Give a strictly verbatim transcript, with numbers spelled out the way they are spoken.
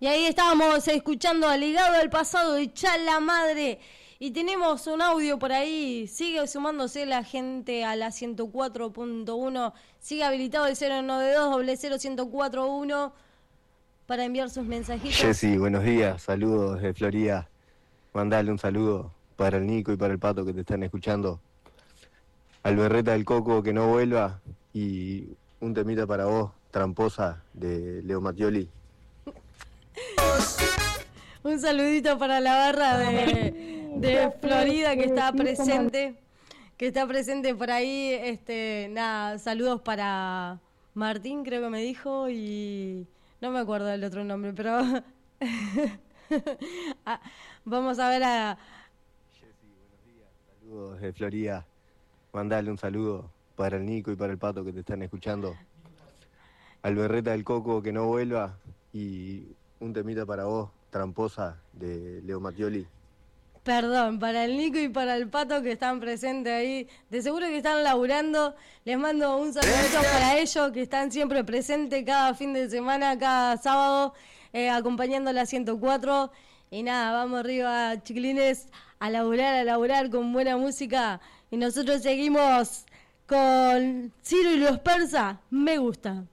Y ahí estábamos escuchando Ligado al Pasado de Chala Madre. Y tenemos un audio por ahí. Sigue sumándose la gente a la ciento cuatro punto uno. Sigue habilitado el cero nueve dos cero cero ciento cuatro punto uno para enviar sus mensajitos. Jessy, buenos días. Saludos desde Florida. Mandale un saludo para el Nico y para el Pato que te están escuchando. Al Berreta del Coco que no vuelva. Y un temita para vos, Tramposa, de Leo Mattioli. Un saludito para la barra de, de Florida que está presente, que está presente por ahí. Este, nada, saludos para Martín, creo que me dijo, y no me acuerdo del otro nombre, pero ah, vamos a ver a... Jessy, buenos días. Saludos desde Florida. Mandale un saludo para el Nico y para el Pato que te están escuchando. Al Berreta del Coco que no vuelva. Y un temita para vos, Tramposa, de Leo Mattioli. Perdón, para el Nico y para el Pato que están presentes ahí, de seguro que están laburando. Les mando un saludito para ellos que están siempre presentes cada fin de semana, cada sábado, eh, acompañando la ciento cuatro. Y nada, vamos arriba, chiquilines, a laburar, a laburar con buena música. Y nosotros seguimos con Ciro y los Persas. Me gusta.